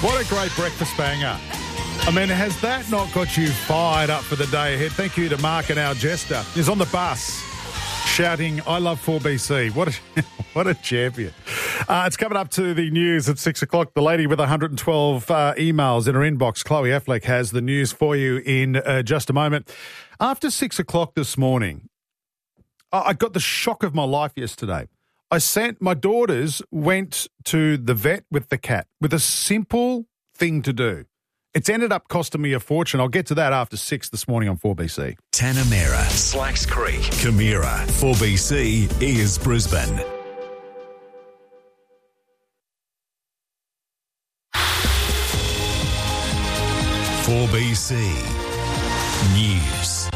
What a great breakfast banger. I mean, has that not got you fired up for the day ahead? Thank you to Mark and our jester. He's on the bus shouting, I love 4BC. What a champion. It's coming up to the news at 6 o'clock. The lady with 112 emails in her inbox, Chloe Affleck, has the news for you in just a moment. After 6 o'clock this morning, I got the shock of my life yesterday. My daughters went to the vet with the cat with a simple thing to do. It's ended up costing me a fortune. I'll get to that after 6 this morning on 4BC. Tanamera, Slacks Creek, Camira. 4BC is Brisbane. News.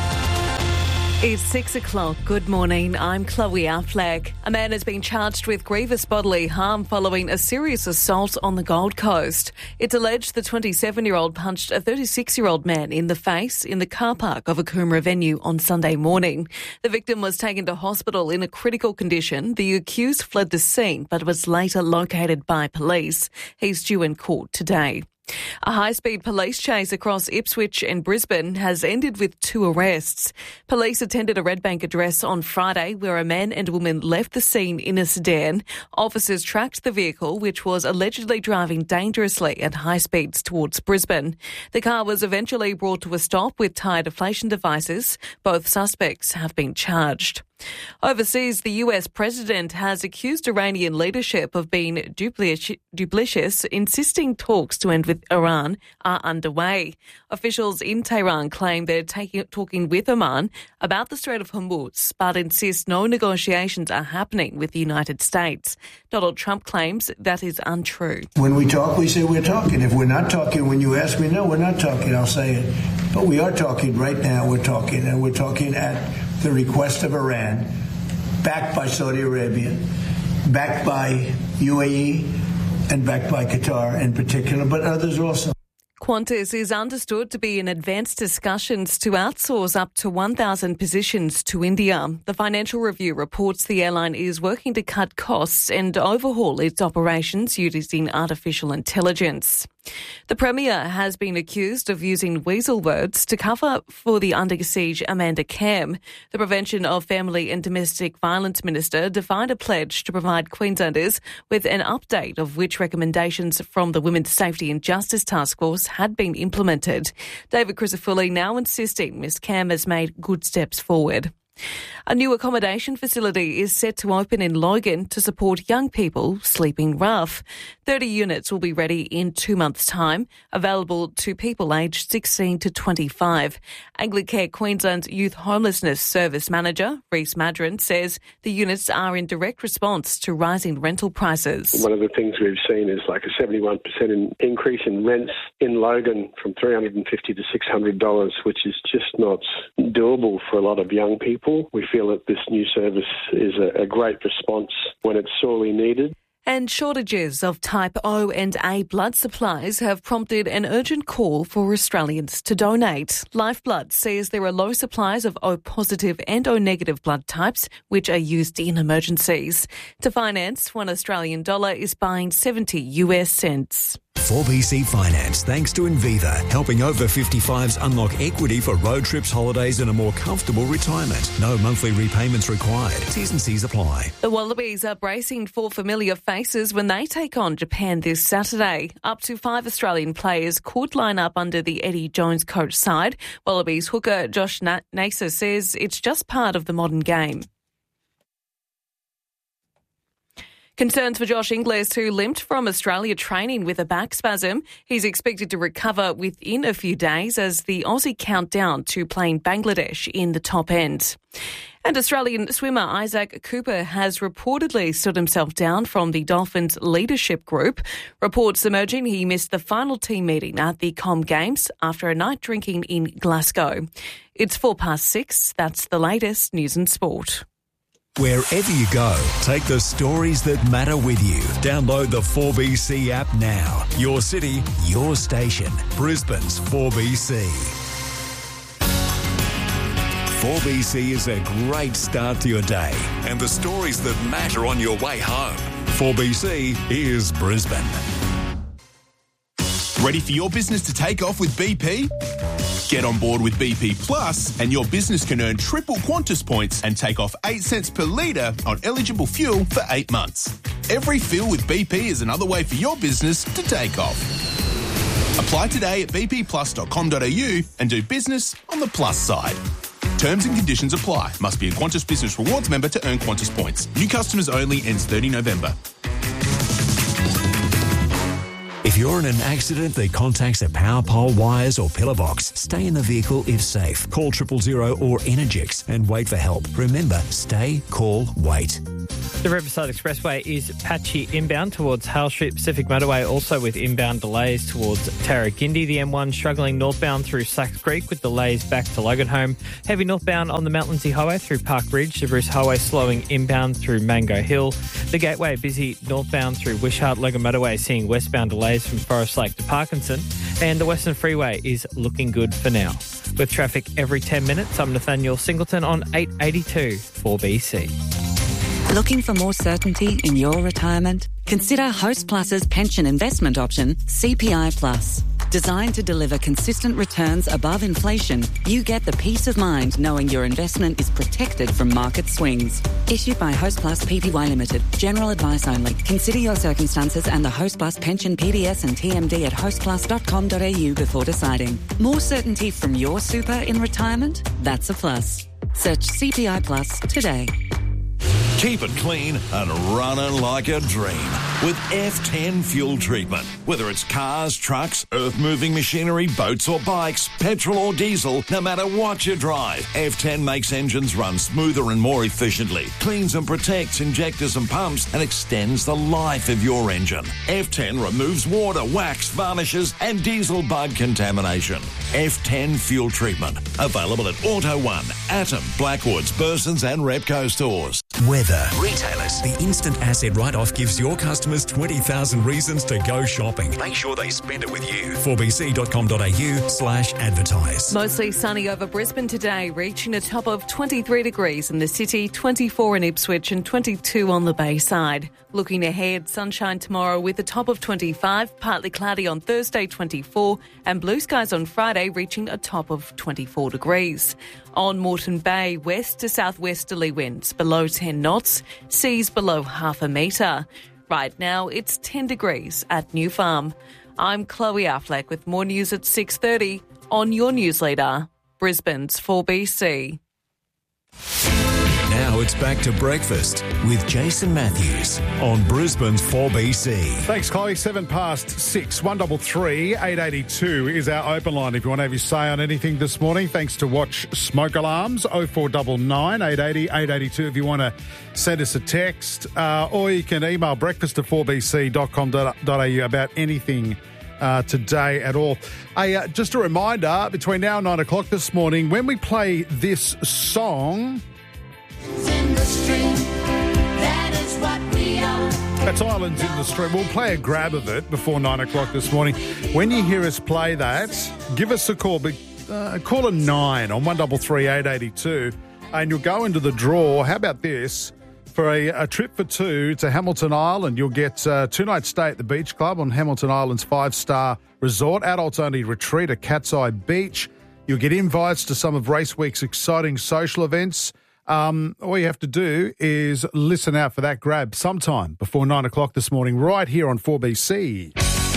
It's 6 o'clock. Good morning. I'm Chloe Affleck. A man has been charged with grievous bodily harm following a serious assault on the Gold Coast. It's alleged the 27-year-old punched a 36-year-old man in the face in the car park of a Coomera venue on Sunday morning. The victim was taken to hospital in a critical condition. The accused fled the scene but was later located by police. He's due in court today. A high-speed police chase across Ipswich and Brisbane has ended with 2 arrests. Police attended a Redbank address on Friday where a man and woman left the scene in a sedan. Officers tracked the vehicle, which was allegedly driving dangerously at high speeds towards Brisbane. The car was eventually brought to a stop with tyre deflation devices. Both suspects have been charged. Overseas, the US president has accused Iranian leadership of being duplicitous, insisting talks to end with Iran are underway. Officials in Tehran claim they're talking with Oman about the Strait of Hormuz, but insist no negotiations are happening with the United States. Donald Trump claims that is untrue. When we talk, we say we're talking. If we're not talking, when you ask me, no, we're not talking, I'll say it. But we are talking right now. We're talking, and we're talking at the request of Iran, backed by Saudi Arabia, backed by UAE, and backed by Qatar in particular, but others also. Qantas is understood to be in advanced discussions to outsource up to 1,000 positions to India. The Financial Review reports the airline is working to cut costs and overhaul its operations using artificial intelligence. The Premier has been accused of using weasel words to cover for the under siege Amanda Cam. The Prevention of Family and Domestic Violence Minister defined a pledge to provide Queenslanders with an update of which recommendations from the Women's Safety and Justice Task Force had been implemented. David Crisafulli now insisting Ms Cam has made good steps forward. A new accommodation facility is set to open in Logan to support young people sleeping rough. 30 units will be ready in 2 months' time, available to people aged 16 to 25. Anglicare Queensland's Youth Homelessness Service Manager, Reece Madron, says the units are in direct response to rising rental prices. One of the things we've seen is like a 71% increase in rents in Logan from $350 to $600, which is just not doable for a lot of young people. We feel that this new service is a great response when it's sorely needed. And shortages of type O and A blood supplies have prompted an urgent call for Australians to donate. Lifeblood says there are low supplies of O positive and O negative blood types, which are used in emergencies. To finance, $1 Australian is buying 70 US cents. 4BC Finance, thanks to Inviva, helping over 55s unlock equity for road trips, holidays and a more comfortable retirement. No monthly repayments required. T's and C's apply. The Wallabies are bracing for familiar faces when they take on Japan this Saturday. Up to 5 Australian players could line up under the Eddie Jones coach side. Wallabies hooker Josh Naser says it's just part of the modern game. Concerns for Josh Ingles, who limped from Australia training with a back spasm. He's expected to recover within a few days as the Aussie count down to playing Bangladesh in the top end. And Australian swimmer Isaac Cooper has reportedly stood himself down from the Dolphins leadership group. Reports emerging he missed the final team meeting at the Com Games after a night drinking in Glasgow. It's 6:04. That's the latest news and sport. Wherever you go, take the stories that matter with you. Download the 4BC app now. Your city, your station. Brisbane's 4BC. 4BC is a great start to your day and the stories that matter on your way home. 4BC is Brisbane. Ready for your business to take off with BP? Get on board with BP Plus and your business can earn triple Qantas points and take off 8 cents per litre on eligible fuel for 8 months. Every fill with BP is another way for your business to take off. Apply today at bpplus.com.au and do business on the plus side. Terms and conditions apply. Must be a Qantas Business Rewards member to earn Qantas points. New customers only. Ends 30 November. If you're in an accident that contacts a power pole, wires or pillar box, stay in the vehicle if safe. Call 000 or Energix and wait for help. Remember, stay, call, wait. The Riverside Expressway is patchy inbound towards Hale Street Pacific Motorway, also with inbound delays towards Tarragindi. The M1 struggling northbound through Slacks Creek with delays back to Loganholme. Heavy northbound on the Mount Lindesay Highway through Park Ridge. The Bruce Highway slowing inbound through Mango Hill. The Gateway busy northbound through Wishart Logan Motorway, seeing westbound delays from Forest Lake to Parkinson. And the Western Freeway is looking good for now. With traffic every 10 minutes, I'm Nathaniel Singleton on 882 4BC. Looking for more certainty in your retirement? Consider Host Plus's pension investment option, CPI Plus. Designed to deliver consistent returns above inflation, you get the peace of mind knowing your investment is protected from market swings. Issued by Host Plus Pty Limited. General advice only. Consider your circumstances and the Host Plus pension PDS and TMD at hostplus.com.au before deciding. More certainty from your super in retirement? That's a plus. Search CPI Plus today. Keep it clean and running like a dream with F10 fuel treatment. Whether it's cars, trucks, earth-moving machinery, boats or bikes, petrol or diesel, no matter what you drive, F10 makes engines run smoother and more efficiently, cleans and protects injectors and pumps, and extends the life of your engine. F10 removes water, wax, varnishes and diesel bug contamination. F10 fuel treatment. Available at Auto One, Atom, Blackwoods, Burson's and Repco stores. Weather. Retailers. The instant asset write-off gives your customers 20,000 reasons to go shopping. Make sure they spend it with you. 4bc.com.au/advertise. Mostly sunny over Brisbane today, reaching a top of 23 degrees in the city, 24 in Ipswich and 22 on the Bayside. Looking ahead, sunshine tomorrow with a top of 25, partly cloudy on Thursday, 24, and blue skies on Friday, reaching a top of 24 degrees. On Moreton Bay, west to southwesterly winds below 10 knots, seas below half a metre. Right now, it's 10 degrees at New Farm. I'm Chloe Affleck with more news at 6:30 on your newsleader, Brisbane's 4BC. Now it's back to breakfast with Jason Matthews on Brisbane's 4BC. Thanks, Chloe. 6:07, 133 882 is our open line if you want to have your say on anything this morning. Thanks to Watch Smoke Alarms, 0499 880 882 if you want to send us a text, or you can email breakfast@4bc.com.au about anything today at all. Just a reminder, between now and 9 o'clock this morning, when we play this song... In the stream, that is what we are. That's Islands in the Stream. We'll play a grab of it before 9 o'clock this morning. When you hear us play that, give us a call. Call a 9 on 133 882 and you'll go into the draw. How about this? For a trip for two to Hamilton Island, you'll get 2-night stay at the Beach Club on Hamilton Island's 5-star resort. Adults only retreat at Cat's Eye Beach. You'll get invites to some of Race Week's exciting social events. All you have to do is listen out for that grab sometime before 9 o'clock this morning, right here on 4BC.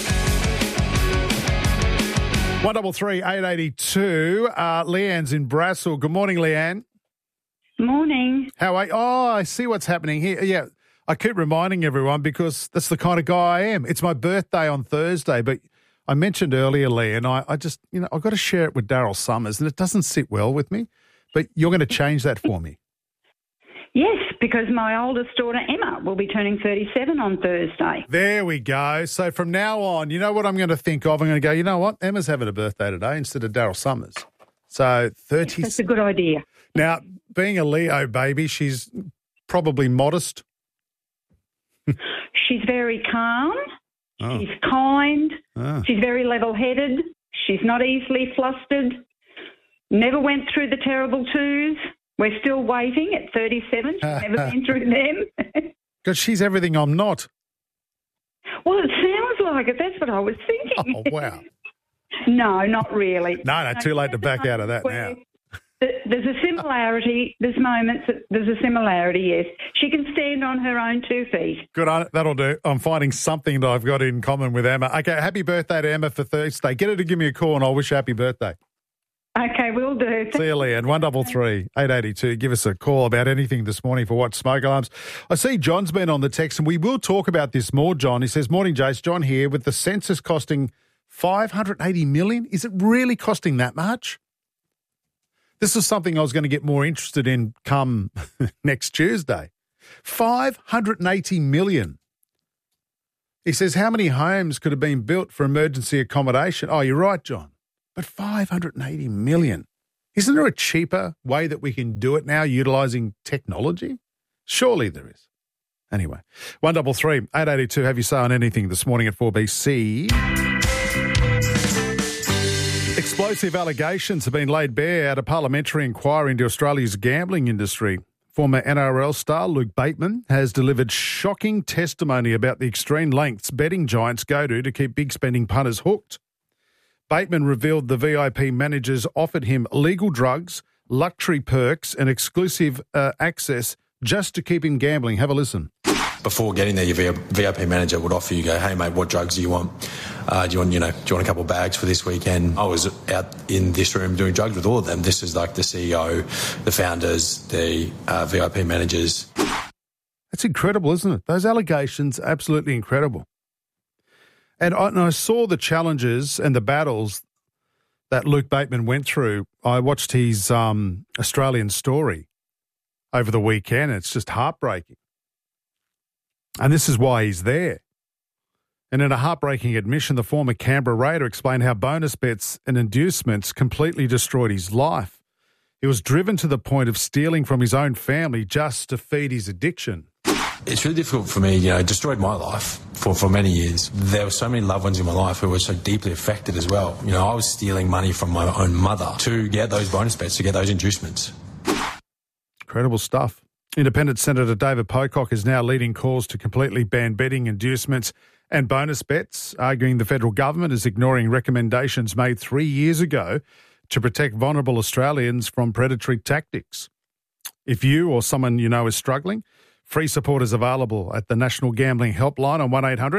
133 882. Leanne's in Brassel. Good morning, Leanne. Morning. How are you? Oh, I see what's happening here. Yeah, I keep reminding everyone because that's the kind of guy I am. It's my birthday on Thursday, but I mentioned earlier, Leanne, I just, I've got to share it with Daryl Summers, and it doesn't sit well with me. But you're going to change that for me. Yes, because my oldest daughter, Emma, will be turning 37 on Thursday. There we go. So from now on, you know what I'm going to think of? I'm going to go, you know what? Emma's having a birthday today instead of Daryl Summers. So 30. That's a good idea. Now, being a Leo baby, she's probably modest. She's very calm. Oh. She's kind. Oh. She's very level-headed. She's not easily flustered. Never went through the terrible twos. We're still waiting at 37. She's never been through them. Because she's everything I'm not. Well, it sounds like it. That's what I was thinking. Oh, wow. No, not really. No, too late to back out of that now. There's a similarity. There's moments. There's a similarity, yes. She can stand on her own 2 feet. Good on it. That'll do. I'm finding something that I've got in common with Emma. Okay, happy birthday to Emma for Thursday. Get her to give me a call and I'll wish her happy birthday. Okay, will do. See you, Leanne. 133 882. Give us a call about anything this morning for what smoke alarms. I see John's been on the text, and we will talk about this more, John. He says, morning, Jace. John here. With the census costing $580 million, is it really costing that much? This is something I was going to get more interested in come next Tuesday. $580 million. He says, how many homes could have been built for emergency accommodation? Oh, you're right, John. But $580 million. Isn't there a cheaper way that we can do it now utilising technology? Surely there is. Anyway, 133 882. Have you say on anything this morning at 4BC? Explosive allegations have been laid bare at a parliamentary inquiry into Australia's gambling industry. Former NRL star Luke Bateman has delivered shocking testimony about the extreme lengths betting giants go to keep big spending punters hooked. Bateman revealed the VIP managers offered him legal drugs, luxury perks and exclusive access just to keep him gambling. Have a listen. Before getting there, your VIP manager would offer you, hey mate, what drugs do you want? Do you want a couple of bags for this weekend? I was out in this room doing drugs with all of them. This is like the CEO, the founders, the VIP managers. That's incredible, isn't it? Those allegations, absolutely incredible. And I saw the challenges and the battles that Luke Bateman went through. I watched his Australian story over the weekend. It's just heartbreaking. And this is why he's there. And in a heartbreaking admission, the former Canberra Raider explained how bonus bets and inducements completely destroyed his life. He was driven to the point of stealing from his own family just to feed his addiction. It's really difficult for me, it destroyed my life for many years. There were so many loved ones in my life who were so deeply affected as well. I was stealing money from my own mother to get those bonus bets, to get those inducements. Incredible stuff. Independent Senator David Pocock is now leading calls to completely ban betting, inducements and bonus bets, arguing the federal government is ignoring recommendations made 3 years ago to protect vulnerable Australians from predatory tactics. If you or someone you know is struggling, free support is available at the National Gambling Helpline on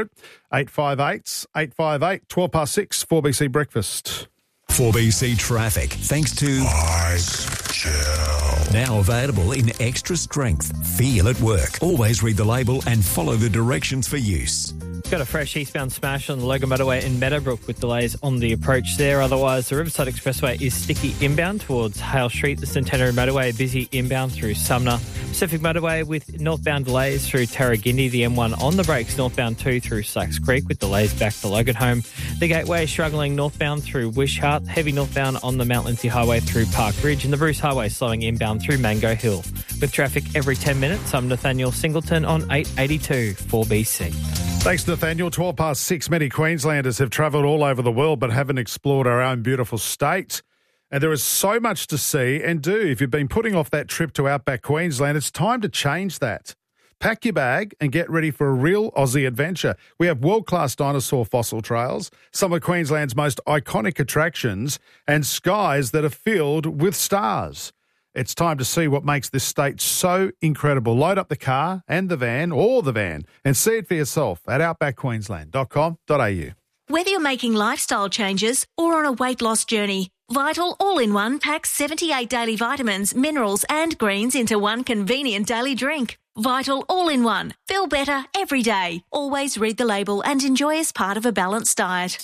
1-800-858-858. 6:12, 4BC Breakfast. 4BC Traffic, thanks to Bike Gel. Now available in extra strength. Feel at work. Always read the label and follow the directions for use. Got a fresh eastbound smash on the Logan Motorway in Meadowbrook with delays on the approach there. Otherwise, the Riverside Expressway is sticky inbound towards Hale Street. The Centenary Motorway busy inbound through Sumner. Pacific Motorway with northbound delays through Tarragindi. The M1 on the brakes northbound 2 through Slacks Creek with delays back to Loganholme. The Gateway struggling northbound through Wishart. Heavy northbound on the Mount Lindsay Highway through Park Ridge. And the Bruce Highway slowing inbound through Mango Hill. With traffic every 10 minutes, I'm Nathaniel Singleton on 882 4BC. Thanks, Nathaniel. 6:12. Many Queenslanders have travelled all over the world but haven't explored our own beautiful state. And there is so much to see and do. If you've been putting off that trip to Outback Queensland, it's time to change that. Pack your bag and get ready for a real Aussie adventure. We have world-class dinosaur fossil trails, some of Queensland's most iconic attractions, and skies that are filled with stars. It's time to see what makes this state so incredible. Load up the car and the van, or the van, and see it for yourself at outbackqueensland.com.au. Whether you're making lifestyle changes or on a weight loss journey, Vital All-in-One packs 78 daily vitamins, minerals and greens into one convenient daily drink. Vital All-in-One. Feel better every day. Always read the label and enjoy as part of a balanced diet.